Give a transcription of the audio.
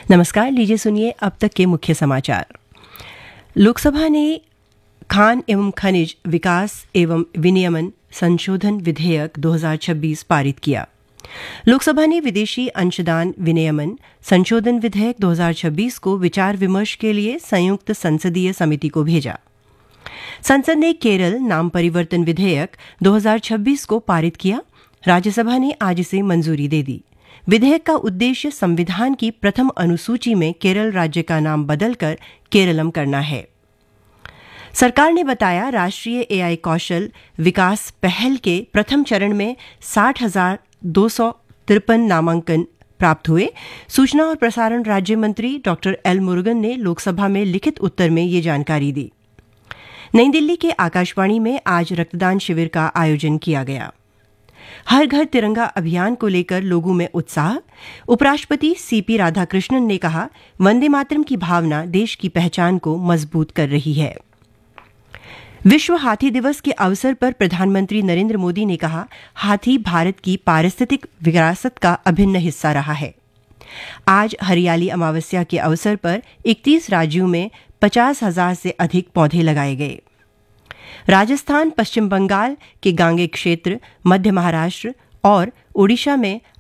नमस्कार, लीजिए सुनिए अब तक के मुख्य समाचार। लोकसभा ने खान एवं खनिज विकास एवं विनियमन संशोधन विधेयक 2026 पारित किया। लोकसभा ने विदेशी अंशदान विनियमन संशोधन विधेयक 2026 को विचार विमर्श के लिए संयुक्त संसदीय समिति को भेजा। संसद ने केरल नाम परिवर्तन विधेयक 2026 को पारित किया। राज्यसभा ने आज इसे मंजूरी दे दी। विधेयक का उद्देश्य संविधान की प्रथम अनुसूची में केरल राज्य का नाम बदलकर केरलम करना है। सरकार ने बताया, राष्ट्रीय एआई कौशल विकास पहल के प्रथम चरण में 60,253 नामांकन प्राप्त हुए। सूचना और प्रसारण राज्य मंत्री डॉ. एल मुरुगन ने लोकसभा में लिखित उत्तर में ये जानकारी दी। नई दिल्ली के आकाशवाणी में आज रक्तदान शिविर का आयोजन किया गया। हर घर तिरंगा अभियान को लेकर लोगों में उत्साह। उपराष्ट्रपति सीपी राधाकृष्णन ने कहा, वंदे मातरम की भावना देश की पहचान को मजबूत कर रही है। विश्व हाथी दिवस के अवसर पर प्रधानमंत्री नरेंद्र मोदी ने कहा, हाथी भारत की पारिस्थितिक विरासत का अभिन्न हिस्सा रहा है। आज हरियाली अमावस्या के अवसर पर 31 राज्यों में 50,000 से अधिक पौधे लगाए गए। राजस्थान, पश्चिम बंगाल के गांगे क्षेत्र, मध्य महाराष्ट्र और ओडिशा में